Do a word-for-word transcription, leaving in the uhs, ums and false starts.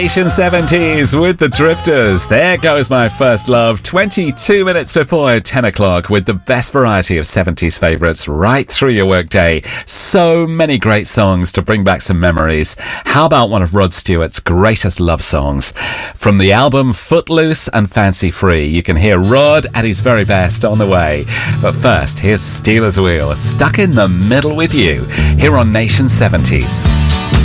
Nation seventies with the Drifters. There goes my first love. twenty-two minutes before ten o'clock with the best variety of seventies favourites right through your workday. So many great songs to bring back some memories. How about one of Rod Stewart's greatest love songs? From the album Footloose and Fancy Free, you can hear Rod at his very best on the way. But first, here's Stealers Wheel, stuck in the middle with you, here on Nation seventies.